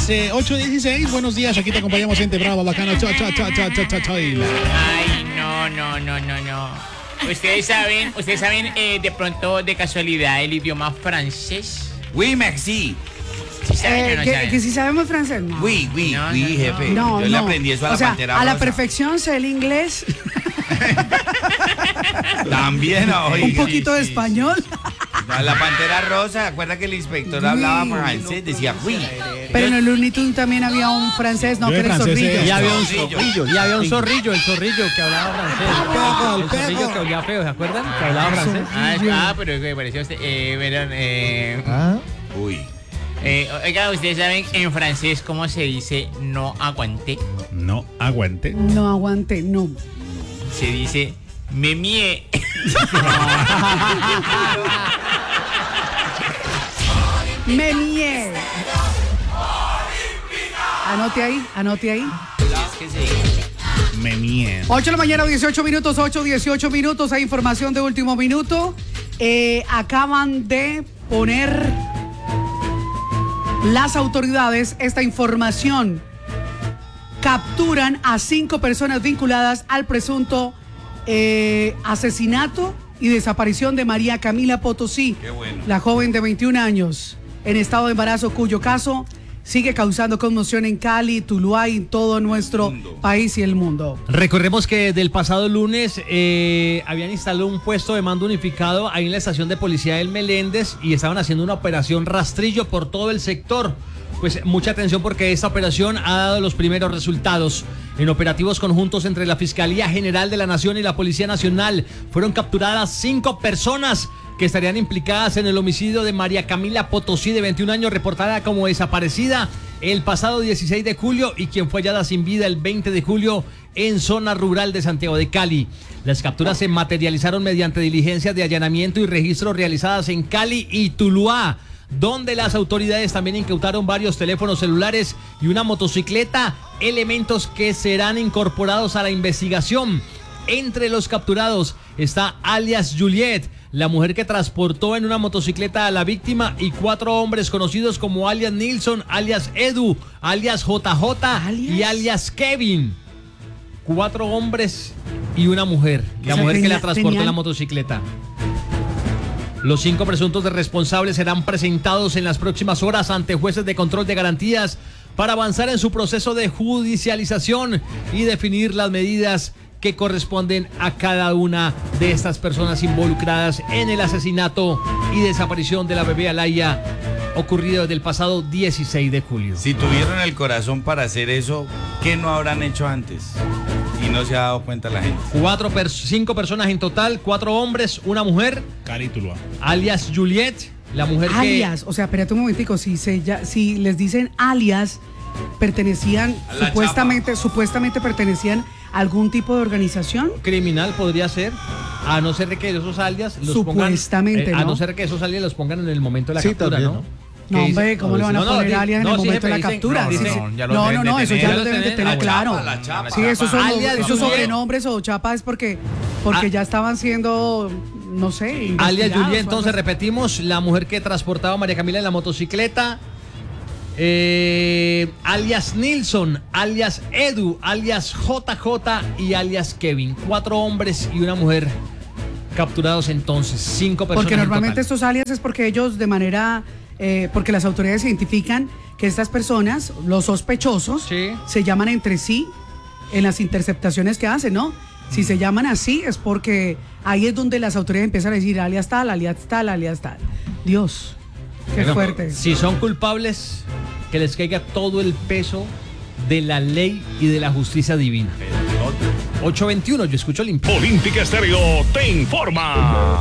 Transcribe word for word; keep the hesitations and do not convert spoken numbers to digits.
eh, ocho dieciséis, buenos días, aquí te acompañamos gente brava, bacano, cha, cha, cha, cha, cha, cha, cha. Ay, no, no, no, no, no. Ustedes saben, ustedes saben eh, de pronto, de casualidad, el idioma francés. Oui, merci. ¿Sí saben Eh, o no que, saben? que si sabemos francés, no. Oui, oui, No, oui, no, no. jefe. No, Yo no. le aprendí eso a la o sea, Pantera a la Rosa. perfección sé el inglés, También, oiga. un poquito de Sí, sí, español, sí. A la Pantera Rosa, ¿acuerda que el inspector Oui. hablaba francés? Decía, oui. pero en el Looney Tunes también había un francés, no, Yo que de era el francés, zorrillo. eh, Y había un Zorrillo. zorrillo, y había un zorrillo, el zorrillo que hablaba francés. El zorrillo que olía feo, ¿se acuerdan? Que hablaba francés. Ah, ah, pero que me pareció usted, eh, verán, eh, Uy. eh, oiga, ustedes saben en francés cómo se dice no aguanté. No aguante. No aguante, no. Se dice me mie. Me mié. Anote ahí, anote ahí. Me mie. ocho de la mañana, dieciocho minutos, ocho, dieciocho minutos. Hay información de último minuto. Eh, acaban de poner las autoridades esta información. Capturan a cinco personas vinculadas al presunto eh, asesinato y desaparición de María Camila Potosí, Qué bueno. la joven de veintiún años, en estado de embarazo, cuyo caso sigue causando conmoción en Cali, Tuluá y en todo nuestro país y el mundo. Recordemos que del pasado lunes eh, habían instalado un puesto de mando unificado ahí en la estación de policía del Meléndez y estaban haciendo una operación rastrillo por todo el sector. Pues mucha atención porque esta operación ha dado los primeros resultados. En operativos conjuntos entre la Fiscalía General de la Nación y la Policía Nacional fueron capturadas cinco personas que estarían implicadas en el homicidio de María Camila Potosí, de veintiún años, reportada como desaparecida el pasado dieciséis de julio y quien fue hallada sin vida el veinte de julio en zona rural de Santiago de Cali. Las capturas se materializaron mediante diligencias de allanamiento y registro realizadas en Cali y Tuluá, donde las autoridades también incautaron varios teléfonos celulares y una motocicleta, elementos que serán incorporados a la investigación. Entre los capturados está alias Juliet, la mujer que transportó en una motocicleta a la víctima, y cuatro hombres conocidos como alias Nilson, alias Edu, alias J J ¿Alias? y alias Kevin. Cuatro hombres y una mujer, la O sea, mujer que tenía- la transportó en tenían- la motocicleta. Los cinco presuntos de responsables serán presentados en las próximas horas ante jueces de control de garantías para avanzar en su proceso de judicialización y definir las medidas que corresponden a cada una de estas personas involucradas en el asesinato y desaparición de la bebé Alaya, ocurrido desde el pasado dieciséis de julio. Si tuvieron el corazón para hacer eso, ¿qué no habrán hecho antes? Y no se ha dado cuenta la gente. Cuatro per- cinco personas en total, cuatro hombres, una mujer, Cali, Tuluá. alias Juliet, la mujer Alias, o sea, espérate un momentico, si, se, ya, si les dicen alias, pertenecían, A la supuestamente, supuestamente pertenecían a algún tipo de organización. que criminal podría ser, a no ser de que esos alias los pongan, Supuestamente, eh, a ¿no? no ser que esos alias los pongan en el momento de la Sí, captura, también, ¿no? ¿no? No, ¿Qué hombre, dice? ¿cómo le van a No, no, poner di- alias en no, el sí, momento de la dicen- captura? no, Sí, no, sí. ya lo no, deben no, de no, eso tener. ya Ya lo lo deben de tienen. tener La claro. chapa, la chapa. Sí, esos son Alias esos Juliet. sobrenombres o chapa es porque, porque Ah. ya estaban siendo, no sé, Alias investigados o Juliet, algo entonces así. repetimos, la mujer que transportaba a María Camila en la motocicleta, eh, alias Nilson, alias Edu, alias J J y alias Kevin. Cuatro hombres y una mujer capturados entonces, cinco personas Porque en normalmente total. estos alias es porque ellos de manera, eh, porque las autoridades identifican que estas personas, los sospechosos, Sí. se llaman entre sí en las interceptaciones que hacen, ¿no? Si se llaman así es porque ahí es donde las autoridades empiezan a decir alias tal, alias tal, alias tal. Dios, qué Bueno, fuerte. Si son culpables, que les caiga todo el peso de la ley y de la justicia divina. ocho veintiuno, yo escucho limpio. Olímpica Estéreo te informa.